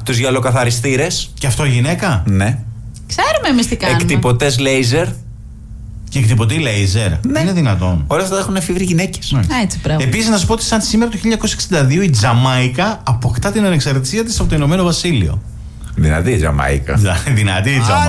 τους γυαλοκαθαριστήρες. Και αυτό γυναίκα. Ναι. Ξέρουμε εμείς τι κάνουμε. Εκτυπωτές λέιζερ. Και εκτυπωτή λέιζερ. Ναι. Είναι δυνατόν. Όλα αυτά τα έχουν εφηβρεί γυναίκες. Έτσι, πράγμα. Επίσης, να σου πω ότι σαν σήμερα το 1962 η Τζαμάικα αποκτά την ανεξαρτησία της από το Ηνωμένο Βασίλειο. Δυνατή η Τζαμάικα. Δυνατή η Τζαμάικα.